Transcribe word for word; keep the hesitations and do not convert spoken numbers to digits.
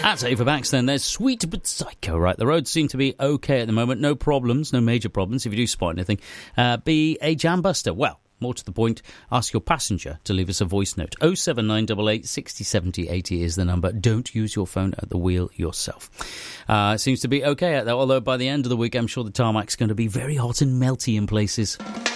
That's Ava Bax then. There's Sweet But Psycho. Right, the roads seem to be okay at the moment. No problems, no major problems. If you do spot anything, uh, be a jam buster. Well, more to the point, ask your passenger to leave us a voice note. oh seven nine eight eight, six oh seven oh, eighty is the number. Don't use your phone at the wheel yourself. Uh, seems to be okay at that, although by the end of the week, I'm sure the tarmac's going to be very hot and melty in places.